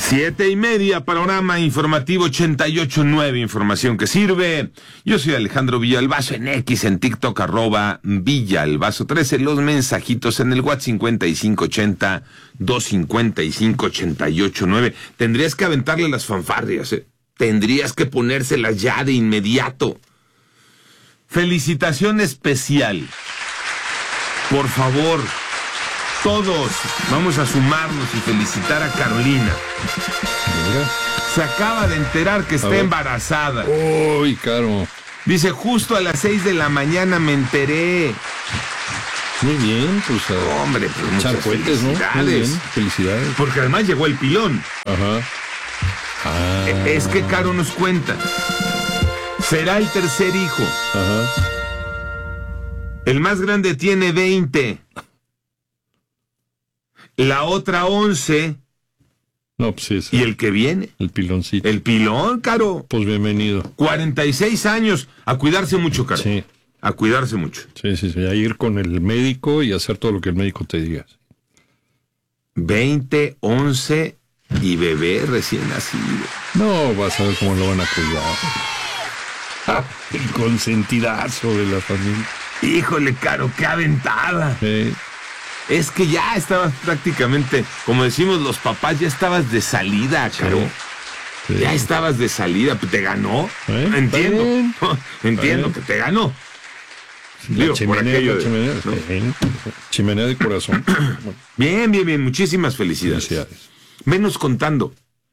7:30, panorama informativo 88.9, información que sirve. Yo soy Alejandro Villalbazo en X, en TikTok, @Villalbazo13, los mensajitos en el WhatsApp 5580-255-88.9. Tendrías que aventarle las fanfarrias, tendrías que ponérselas ya de inmediato. Felicitación especial. Por favor, todos vamos a sumarnos y felicitar a Carolina. Mira. Se acaba de enterar que está embarazada. Uy, Caro. Dice, justo a las 6 de la mañana me enteré. Muy bien, pues hombre, pues muchas puentes, felicidades. ¿no? Muy bien, felicidades. Porque además llegó el pilón. Ajá. Es que Caro nos cuenta. Será el tercer hijo. Ajá. El más grande tiene 20. La otra 11. No, pues sí. ¿Y el que viene? El piloncito. El pilón, Caro. Pues bienvenido. 46 años. A cuidarse mucho, Caro. Sí. A cuidarse mucho. Sí. A ir con el médico y hacer todo lo que el médico te diga. 20, 11 y bebé recién nacido. No, vas a ver cómo lo van a cuidar. El consentidazo de la familia. Híjole, Caro, qué aventada. Sí. Es que ya estabas prácticamente, como decimos los papás, ya estabas de salida, Caro. Sí. Ya estabas de salida, te ganó. Entiendo. Entiendo que te ganó. Digo, chimenea, chimenea de corazón. Bien. Muchísimas felicidades. Venos contando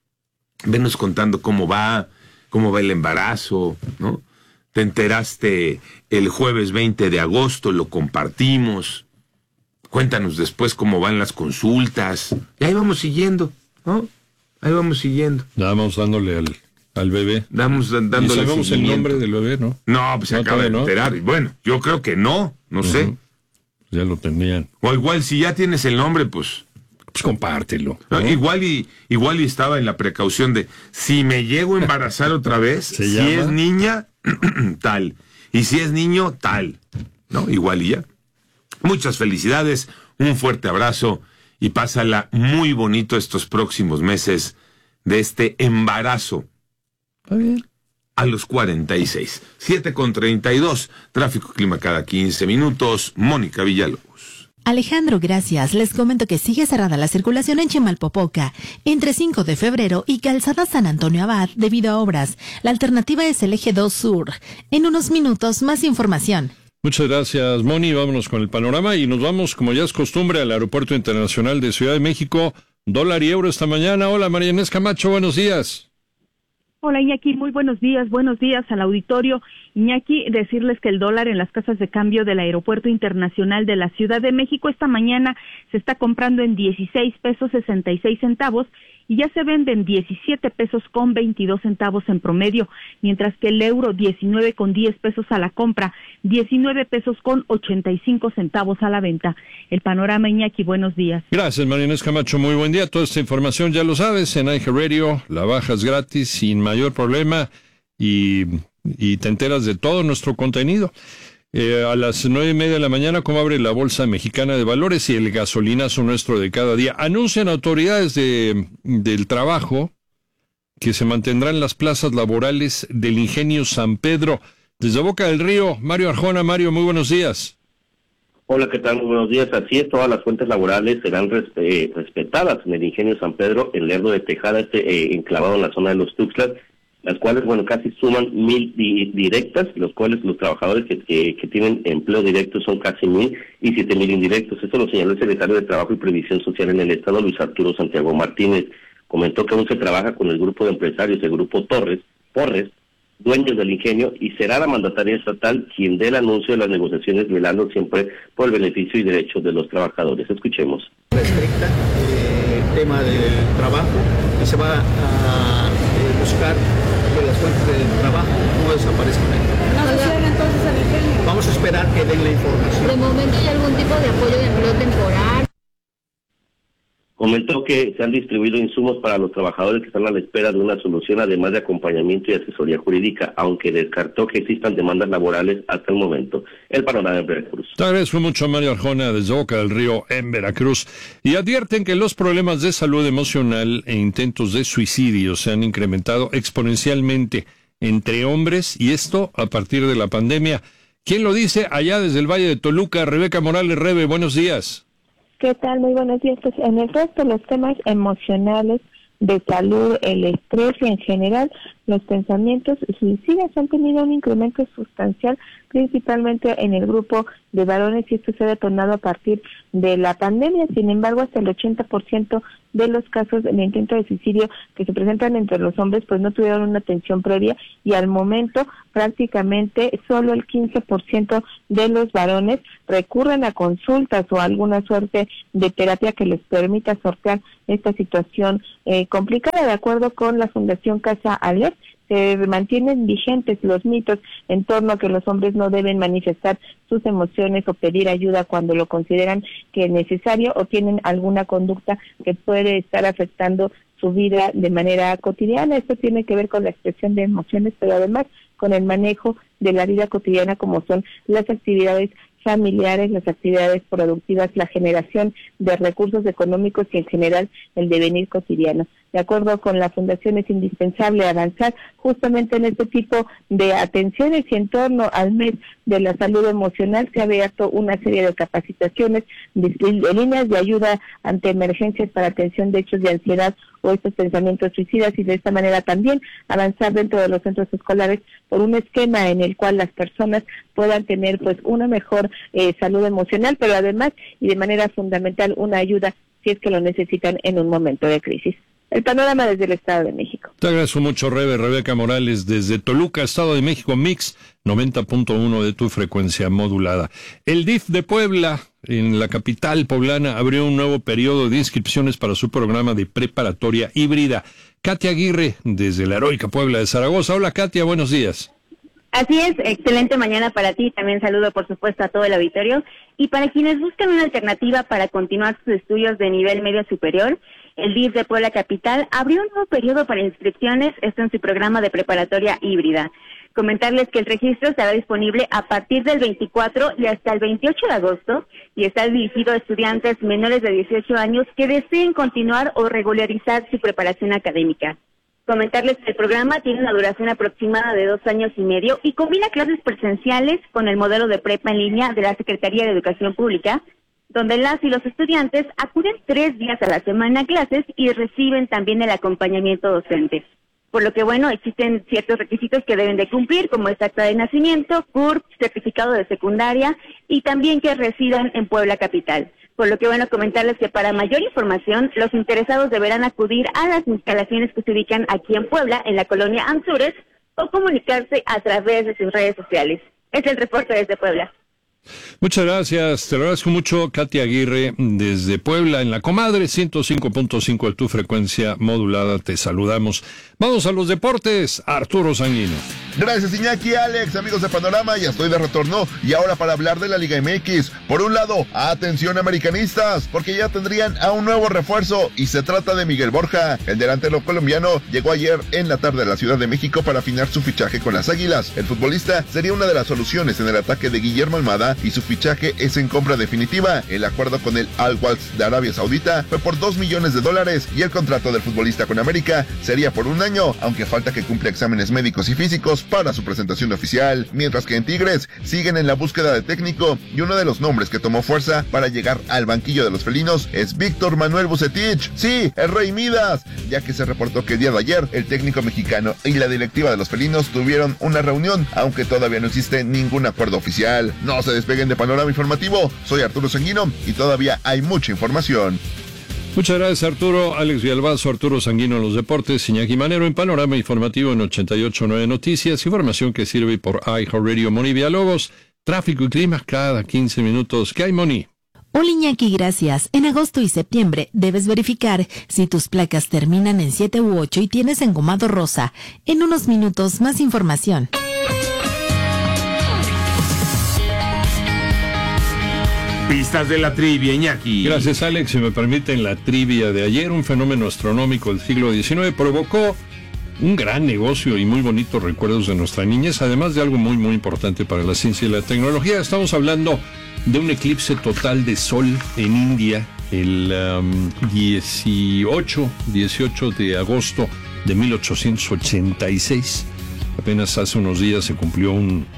cómo va el embarazo, ¿no? Te enteraste el jueves 20 de agosto, lo compartimos. Cuéntanos después cómo van las consultas. Y ahí vamos siguiendo, ¿no? Ahí vamos siguiendo. Ya vamos dándole al bebé. Dándole ¿Y sabemos el nombre del bebé, no? No, pues se acaba de enterar. Bueno, yo creo que no sé. Ya lo tenían. O igual si ya tienes el nombre, pues compártelo, ¿no? Igual y estaba en la precaución de si me llego a embarazar otra vez, si es niña, tal. Y si es niño, tal. ¿No? Igual y ya. Muchas felicidades, un fuerte abrazo y pásala muy bonito estos próximos meses de este embarazo. Está bien. A los 46. 7:32. Tráfico clima cada 15 minutos. Mónica Villalobos. Alejandro, gracias. Les comento que sigue cerrada la circulación en Chimalpopoca, entre 5 de febrero y Calzada San Antonio Abad, debido a obras. La alternativa es el eje 2 Sur. En unos minutos, más información. Muchas gracias, Moni. Vámonos con el panorama y nos vamos, como ya es costumbre, al Aeropuerto Internacional de Ciudad de México. Dólar y euro esta mañana. Hola, María Inés Camacho, buenos días. Hola, Iñaki, muy buenos días al auditorio. Iñaki, decirles que el dólar en las casas de cambio del Aeropuerto Internacional de la Ciudad de México esta mañana se está comprando en 16 pesos 66 centavos y ya se venden 17 pesos con 22 centavos en promedio, mientras que el euro 19 con 10 pesos a la compra, 19 pesos con 85 centavos a la venta. El panorama, Iñaki, buenos días. Gracias, María Inés Camacho, muy buen día. Toda esta información ya lo sabes, en iHeartRadio, la bajas gratis sin mayor problema y te enteras de todo nuestro contenido. A las 9:30 de la mañana, ¿cómo abre la Bolsa Mexicana de Valores y el gasolinazo nuestro de cada día? Anuncian autoridades del trabajo que se mantendrán las plazas laborales del Ingenio San Pedro. Desde Boca del Río, Mario Arjona. Mario, muy buenos días. Hola, ¿qué tal? Muy buenos días. Así es, todas las fuentes laborales serán respetadas en el Ingenio San Pedro, en Lerdo de Tejada, enclavado en la zona de los Tuxtlas, las cuales, casi suman 1,000 directas, los cuales los trabajadores que tienen empleo directo son casi 1,000 y 7,000 indirectos. Esto lo señaló el secretario de Trabajo y Previsión Social en el Estado, Luis Arturo Santiago Martínez. Comentó que aún se trabaja con el grupo de empresarios, el grupo Porres, dueños del ingenio, y será la mandataria estatal quien dé el anuncio de las negociaciones, velando siempre por el beneficio y derechos de los trabajadores. Escuchemos. Respecta el tema del trabajo, que se va a buscar que las fuentes del trabajo no desaparezcan. ¿No se cierra entonces el ingenio? Vamos a esperar que den la información. ¿De momento hay algún tipo de apoyo de empleo temporal? Comentó que se han distribuido insumos para los trabajadores que están a la espera de una solución, además de acompañamiento y asesoría jurídica, aunque descartó que existan demandas laborales hasta el momento. El panorama en Veracruz. Te agradezco mucho, Mario Arjona, desde Boca del Río, en Veracruz. Y advierten que los problemas de salud emocional e intentos de suicidio se han incrementado exponencialmente entre hombres, y esto a partir de la pandemia. ¿Quién lo dice? Allá desde el Valle de Toluca, Rebeca Morales. Rebe, buenos días. ¿Qué tal? Muy buenos días. Pues en el resto de los temas emocionales de salud, el estrés y en general los pensamientos suicidas han tenido un incremento sustancial, principalmente en el grupo de varones, y esto se ha detonado a partir de la pandemia. Sin embargo, hasta el 80% de los casos de intento de suicidio que se presentan entre los hombres pues no tuvieron una atención previa, y al momento prácticamente solo el 15% de los varones recurren a consultas o a alguna suerte de terapia que les permita sortear esta situación complicada. De acuerdo con la Fundación Casa Alert, se mantienen vigentes los mitos en torno a que los hombres no deben manifestar sus emociones o pedir ayuda cuando lo consideran que es necesario o tienen alguna conducta que puede estar afectando su vida de manera cotidiana. Esto tiene que ver con la expresión de emociones, pero además con el manejo de la vida cotidiana, como son las actividades familiares, las actividades productivas, la generación de recursos económicos y en general el devenir cotidiano. De acuerdo con la Fundación, es indispensable avanzar justamente en este tipo de atenciones, y en torno al mes de la salud emocional se ha abierto una serie de capacitaciones de líneas de ayuda ante emergencias para atención de hechos de ansiedad o estos pensamientos suicidas, y de esta manera también avanzar dentro de los centros escolares por un esquema en el cual las personas puedan tener pues una mejor salud emocional, pero además y de manera fundamental una ayuda si es que lo necesitan en un momento de crisis. El panorama desde el Estado de México. Te agradezco mucho, Rebeca Morales, desde Toluca, Estado de México, Mix 90.1 de tu frecuencia modulada. El DIF de Puebla, en la capital poblana, abrió un nuevo periodo de inscripciones para su programa de preparatoria híbrida. Katia Aguirre, desde la heroica Puebla de Zaragoza. Hola, Katia, buenos días. Así es, excelente mañana para ti. También saludo, por supuesto, a todo el auditorio. Y para quienes buscan una alternativa para continuar sus estudios de nivel medio superior, el DIF de Puebla Capital abrió un nuevo periodo para inscripciones, esto en su programa de preparatoria híbrida. Comentarles que el registro estará disponible a partir del 24 y hasta el 28 de agosto, y está dirigido a estudiantes menores de 18 años que deseen continuar o regularizar su preparación académica. Comentarles que el programa tiene una duración aproximada de 2 años y medio y combina clases presenciales con el modelo de prepa en línea de la Secretaría de Educación Pública, donde las y los estudiantes acuden 3 días a la semana a clases y reciben también el acompañamiento docente. Por lo que, bueno, existen ciertos requisitos que deben de cumplir, como es acta de nacimiento, CURP, certificado de secundaria y también que residan en Puebla Capital. Por lo que, bueno, comentarles que para mayor información, los interesados deberán acudir a las instalaciones que se ubican aquí en Puebla, en la colonia Anzures, o comunicarse a través de sus redes sociales. Es el reporte desde Puebla. Muchas gracias, te lo agradezco mucho, Katia Aguirre, desde Puebla, en la comadre 105.5 de tu frecuencia modulada, te saludamos. Vamos a los deportes, Arturo Sanguino. Gracias, Iñaki, Alex, amigos de Panorama, ya estoy de retorno, y ahora para hablar de la Liga MX. Por un lado, atención americanistas, porque ya tendrían a un nuevo refuerzo, y se trata de Miguel Borja. El delantero colombiano llegó ayer en la tarde a la Ciudad de México para afinar su fichaje con las Águilas. El futbolista sería una de las soluciones en el ataque de Guillermo Almada, y su fichaje es en compra definitiva. El acuerdo con el Al-Wals de Arabia Saudita fue por $2 millones, y el contrato del futbolista con América sería por 1 año, aunque falta que cumpla exámenes médicos y físicos para su presentación oficial. Mientras que en Tigres siguen en la búsqueda de técnico, y uno de los nombres que tomó fuerza para llegar al banquillo de los felinos es Víctor Manuel Vucetich. Sí, el Rey Midas, ya que se reportó que el día de ayer el técnico mexicano y la directiva de los felinos tuvieron una reunión, aunque todavía no existe ningún acuerdo oficial. No se despeguen de Panorama Informativo, soy Arturo Sanguino y todavía hay mucha información. Muchas gracias, Arturo. Alex Villalbazo, Arturo Sanguino en los deportes, Iñaki Manero en Panorama Informativo en 88.9 Noticias, información que sirve por iHeartRadio. Moni Villalobos, tráfico y clima cada 15 minutos. ¿Qué hay, Moni? Hola, Iñaki, gracias. En agosto y septiembre debes verificar si tus placas terminan en 7 u 8 y tienes engomado rosa. En unos minutos, más información. Pistas de la trivia, Iñaki. Gracias, Alex. Si me permiten, la trivia de ayer, un fenómeno astronómico del siglo XIX provocó un gran negocio y muy bonitos recuerdos de nuestra niñez, además de algo muy, muy importante para la ciencia y la tecnología. Estamos hablando de un eclipse total de sol en India el 18 de agosto de 1886. Apenas hace unos días se cumplió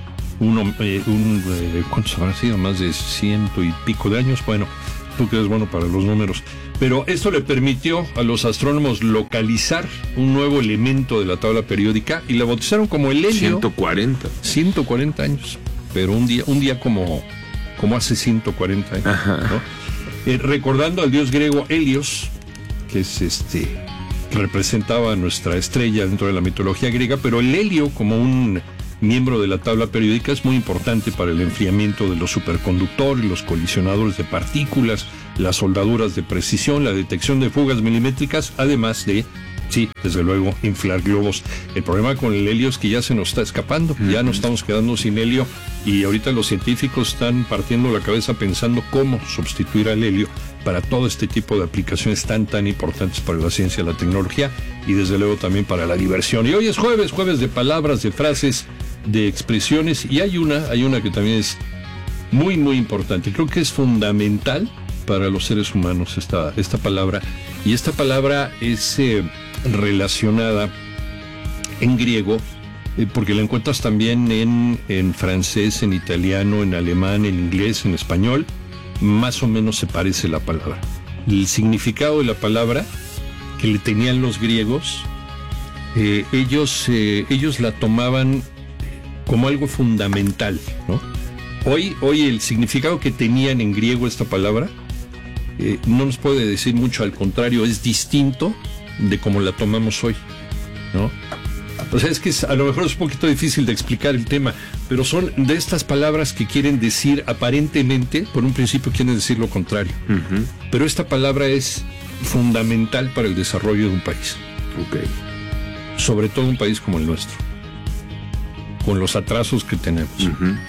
¿cuántos habrán sido? Más de 100 y pico de años. Bueno, tú que eres bueno para los números. Pero esto le permitió a los astrónomos localizar un nuevo elemento de la tabla periódica y la bautizaron como el helio. 140 años. Pero un día como hace 140 años. ¿No? Recordando al dios griego Helios, que es representaba a nuestra estrella dentro de la mitología griega, pero el helio como un miembro de la tabla periódica es muy importante para el enfriamiento de los superconductores, los colisionadores de partículas, las soldaduras de precisión, la detección de fugas milimétricas, además de, sí, desde luego, inflar globos. El problema con el helio es que ya se nos está escapando, ya nos estamos quedando sin helio y ahorita los científicos están partiendo la cabeza pensando cómo sustituir al helio para todo este tipo de aplicaciones tan importantes para la ciencia, la tecnología y desde luego también para la diversión. Y hoy es jueves de palabras, de frases, de expresiones, y hay una que también es muy importante, creo que es fundamental para los seres humanos esta palabra, y esta palabra es relacionada en griego, porque la encuentras también en francés, en italiano, en alemán, en inglés, en español. Más o menos se parece la palabra. El significado de la palabra que le tenían los griegos, ellos la tomaban como algo fundamental, ¿no? Hoy el significado que tenían en griego esta palabra no nos puede decir mucho, al contrario, es distinto de cómo la tomamos hoy, ¿no? O sea, es que a lo mejor es un poquito difícil de explicar el tema, pero son de estas palabras que quieren decir, aparentemente, por un principio quieren decir lo contrario. Uh-huh. Pero esta palabra es fundamental para el desarrollo de un país. Okay. Sobre todo un país como el nuestro, con los atrasos que tenemos. Uh-huh.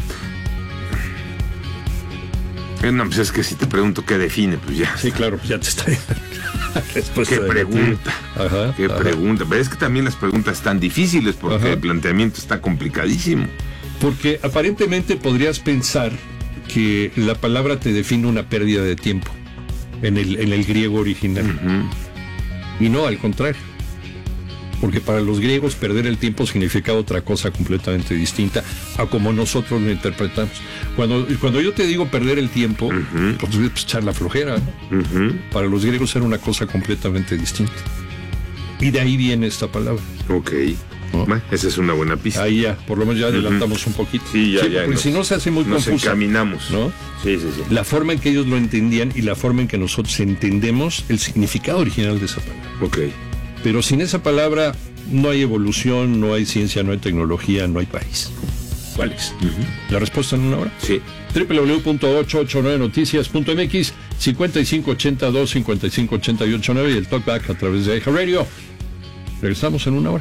No, pues es que si te pregunto qué define, pues ya. Sí, claro, pues ya te está. ¿Qué pregunta? ¿Qué pregunta? Pero es que también las preguntas están difíciles porque el planteamiento está complicadísimo. Porque aparentemente podrías pensar que la palabra te define una pérdida de tiempo en el griego original. Uh-huh. Y no, al contrario. Porque para los griegos perder el tiempo significaba otra cosa completamente distinta a como nosotros lo interpretamos. Cuando yo te digo perder el tiempo, uh-huh, pues echar la flojera, ¿no? Uh-huh. Para los griegos era una cosa completamente distinta. Y de ahí viene esta palabra. Ok. ¿No? Bueno, esa es una buena pista. Ahí ya, por lo menos ya adelantamos un poquito. Sí, ya. Porque si no se hace muy confuso. Nos encaminamos. ¿No? Sí. La forma en que ellos lo entendían y la forma en que nosotros entendemos el significado original de esa palabra. Ok. Pero sin esa palabra no hay evolución, no hay ciencia, no hay tecnología, no hay país. ¿Cuál es? Uh-huh. ¿La respuesta en una hora? Sí. www.889noticias.mx 5582-5588-9 y el talkback a través de iHeart Radio. Regresamos en una hora.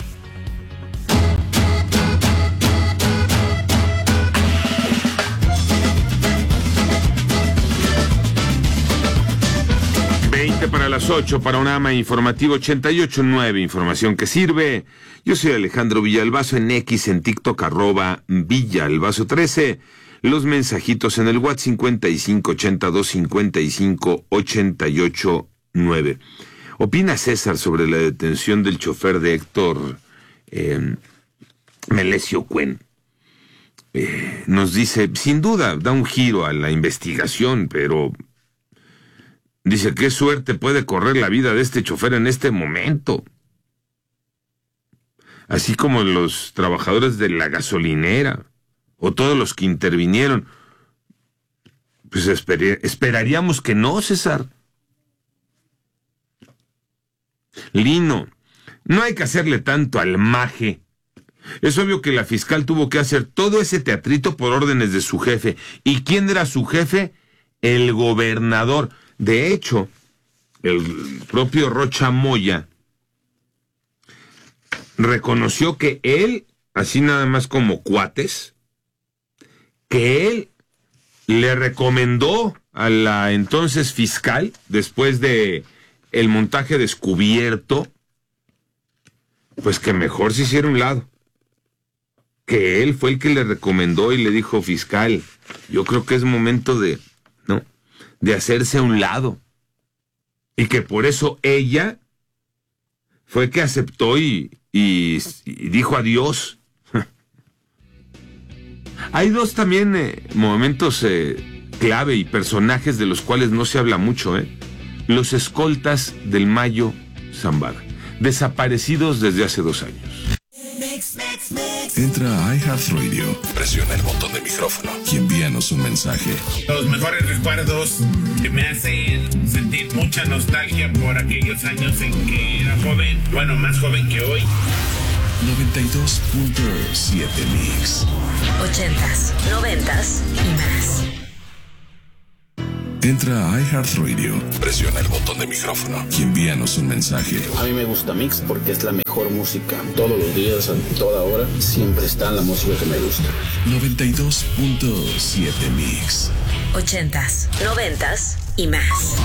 Para las 8, para un ama informativo 88.9, información que sirve. Yo soy Alejandro Villalbazo en X, en TikTok, @Villalbazo13. Los mensajitos en el WhatsApp 5582-5588-9. Opina César sobre la detención del chofer de Héctor Melesio Cuen. Nos dice, sin duda, da un giro a la investigación, pero... dice, qué suerte puede correr la vida de este chofer en este momento. Así como los trabajadores de la gasolinera, o todos los que intervinieron. Pues esperaríamos que no, César. Lino, no hay que hacerle tanto al maje. Es obvio que la fiscal tuvo que hacer todo ese teatrito por órdenes de su jefe. ¿Y quién era su jefe? El gobernador. De hecho, el propio Rocha Moya reconoció que él, así nada más como cuates, que él le recomendó a la entonces fiscal después de el montaje descubierto, pues que mejor se hiciera a un lado. Que él fue el que le recomendó y le dijo, fiscal, yo creo que es momento de hacerse a un lado. Y que por eso ella fue que aceptó y dijo adiós. Hay dos también momentos clave y personajes de los cuales no se habla mucho, los escoltas del Mayo Zambada, desaparecidos desde hace 2 años. Entra a iHeartRadio, presiona el botón de micrófono y envíanos un mensaje. Los mejores recuerdos que me hacen sentir mucha nostalgia por aquellos años en que era joven, bueno, más joven que hoy. 92.7 Mix. 80s, 90s y más. Entra a iHeartRadio, presiona el botón de micrófono y envíanos un mensaje. A mí me gusta Mix porque es la mejor música. Todos los días, a toda hora, siempre está la música que me gusta. 92.7 Mix. 80s, 90s y más.